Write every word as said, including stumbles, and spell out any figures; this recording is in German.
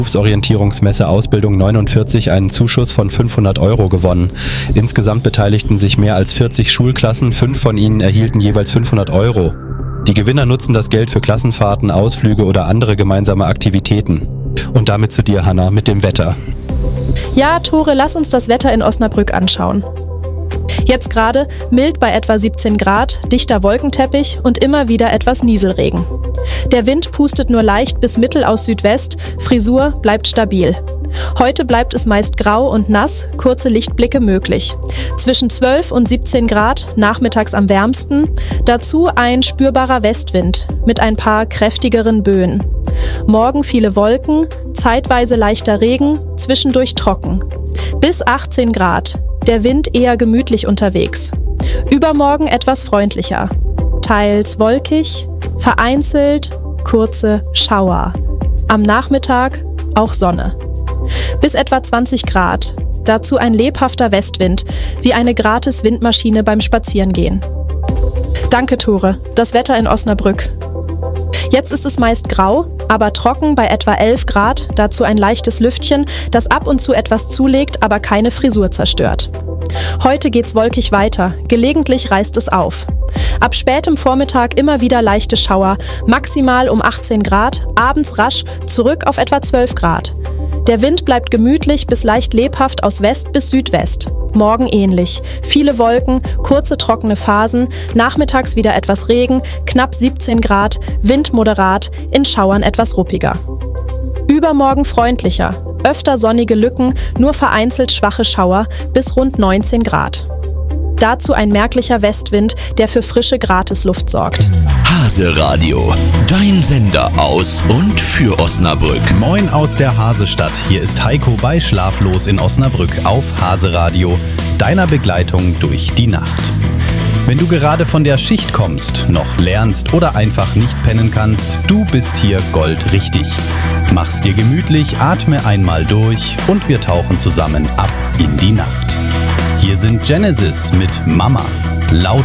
Berufsorientierungsmesse Ausbildung neunundvierzig einen Zuschuss von fünfhundert Euro gewonnen. Insgesamt beteiligten sich mehr als vierzig Schulklassen, fünf von ihnen erhielten jeweils fünfhundert Euro. Die Gewinner nutzen das Geld für Klassenfahrten, Ausflüge oder andere gemeinsame Aktivitäten. Und damit zu dir, Hanna, mit dem Wetter. Ja, Tore, lass uns das Wetter in Osnabrück anschauen. Jetzt gerade mild bei etwa siebzehn Grad, dichter Wolkenteppich und immer wieder etwas Nieselregen. Der Wind pustet nur leicht bis mittel aus Südwest, Frisur bleibt stabil. Heute bleibt es meist grau und nass, kurze Lichtblicke möglich. Zwischen zwölf und siebzehn Grad, nachmittags am wärmsten. Dazu ein spürbarer Westwind mit ein paar kräftigeren Böen. Morgen viele Wolken, zeitweise leichter Regen, zwischendurch trocken. Bis achtzehn Grad. Der Wind eher gemütlich unterwegs. Übermorgen etwas freundlicher. Teils wolkig, vereinzelt kurze Schauer. Am Nachmittag auch Sonne. Bis etwa zwanzig Grad. Dazu ein lebhafter Westwind, wie eine gratis Windmaschine beim Spazierengehen. Danke, Tore. Das Wetter in Osnabrück. Jetzt ist es meist grau, aber trocken bei etwa elf Grad, dazu ein leichtes Lüftchen, das ab und zu etwas zulegt, aber keine Frisur zerstört. Heute geht's wolkig weiter, gelegentlich reißt es auf. Ab spätem Vormittag immer wieder leichte Schauer, maximal um achtzehn Grad, abends rasch zurück auf etwa zwölf Grad. Der Wind bleibt gemütlich bis leicht lebhaft aus West bis Südwest. Morgen ähnlich. Viele Wolken, kurze trockene Phasen, nachmittags wieder etwas Regen, knapp siebzehn Grad, Wind moderat, in Schauern etwas ruppiger. Übermorgen freundlicher, öfter sonnige Lücken, nur vereinzelt schwache Schauer bis rund neunzehn Grad. Dazu ein merklicher Westwind, der für frische Gratisluft sorgt. Hase Radio, dein Sender aus und für Osnabrück. Moin aus der Hasestadt. Hier ist Heiko bei Schlaflos in Osnabrück auf Hase Radio, deiner Begleitung durch die Nacht. Wenn du gerade von der Schicht kommst, noch lernst oder einfach nicht pennen kannst, du bist hier goldrichtig. Mach's dir gemütlich, atme einmal durch und wir tauchen zusammen ab in die Nacht. Hier sind Genesis mit Mama. Laut